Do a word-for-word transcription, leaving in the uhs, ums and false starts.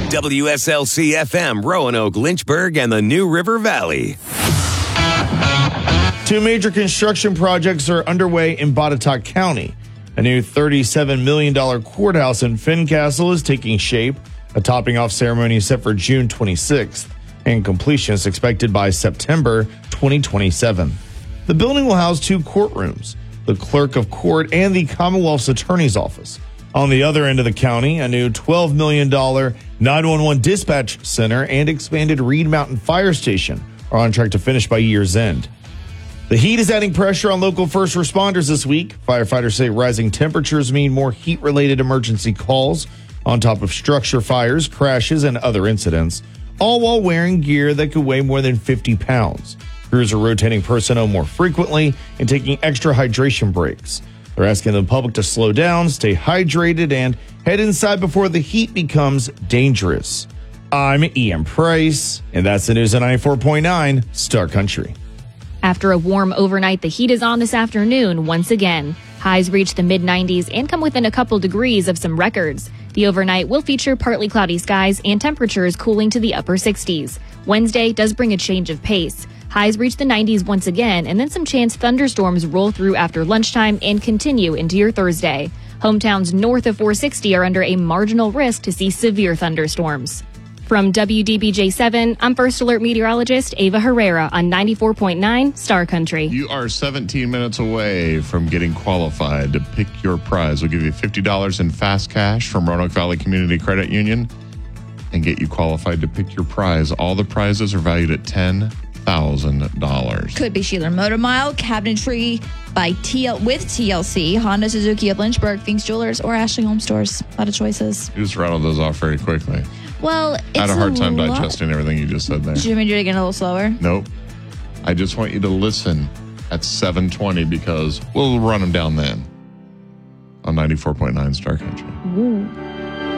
W S L C F M, Roanoke, Lynchburg, and the New River Valley. Two major construction projects are underway in Botetourt County. A new thirty-seven million dollars courthouse in Fincastle is taking shape. A topping off ceremony is set for June twenty-sixth, and completion is expected by September twenty twenty-seven. The building will house two courtrooms, the clerk of court and the Commonwealth's attorney's office. On the other end of the county, a new twelve million dollars nine one one dispatch center and expanded Reed Mountain Fire Station are on track to finish by year's end. The heat is adding pressure on local first responders this week. Firefighters say rising temperatures mean more heat-related emergency calls, on top of structure fires, crashes, and other incidents, all while wearing gear that could weigh more than fifty pounds. Crews are rotating personnel more frequently and taking extra hydration breaks. They're asking the public to slow down, stay hydrated, and head inside before the heat becomes dangerous. I'm Ian Price, and that's the news at ninety-four point nine Star Country. After a warm overnight, the heat is on this afternoon once again. Highs reach the mid nineties and come within a couple degrees of some records. The overnight will feature partly cloudy skies and temperatures cooling to the upper sixties. Wednesday does bring a change of pace. Highs reach the nineties once again, and then some chance thunderstorms roll through after lunchtime and continue into your Thursday. Hometowns north of four sixty are under a marginal risk to see severe thunderstorms. From W D B J seven, I'm First Alert meteorologist Ava Herrera on ninety-four point nine Star Country. You are seventeen minutes away from getting qualified to pick your prize. We'll give you fifty dollars in fast cash from Roanoke Valley Community Credit Union and get you qualified to pick your prize. All the prizes are valued at ten thousand dollars. Could be Sheeler Motor Mile, Cabinetry by T L with T L C, Honda, Suzuki of Lynchburg, Finks Jewelers, or Ashley Home Stores. A lot of choices. You just rattled those off very quickly. Well, it's I had a hard time lot. digesting everything you just said there. Do you want me to do it again a little slower? Nope. I just want you to listen at seven twenty because we'll run them down then on ninety-four point nine Star Country. Ooh.